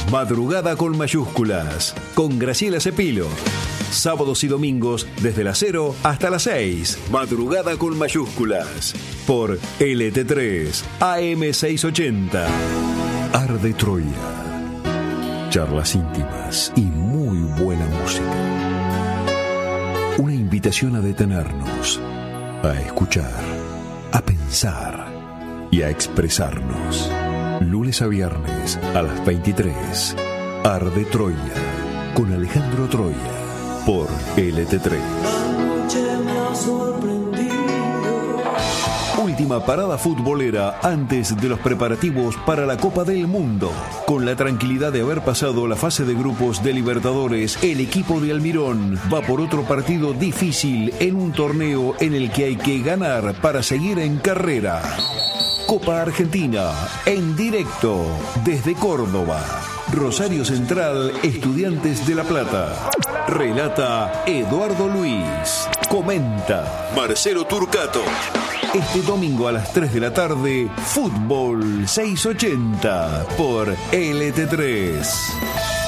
Madrugada con mayúsculas, con Graciela Cepilo. Sábados y domingos desde las 0 hasta las 6. Madrugada con mayúsculas. Por LT3 AM680. Arde Troya. Charlas íntimas y muy buena música. Una invitación a detenernos, a escuchar, a pensar y a expresarnos. Lunes a viernes a las 23. Arde Troya con Alejandro Troya por LT3. Última parada futbolera antes de los preparativos para la Copa del Mundo. Con la tranquilidad de haber pasado la fase de grupos de Libertadores, el equipo de Almirón va por otro partido difícil en un torneo en el que hay que ganar para seguir en carrera. Copa Argentina, en directo desde Córdoba. Rosario Central, Estudiantes de La Plata. Relata Eduardo Luis. Comenta Marcelo Turcato. Este domingo a las 3 de la tarde, Fútbol 680 por LT3.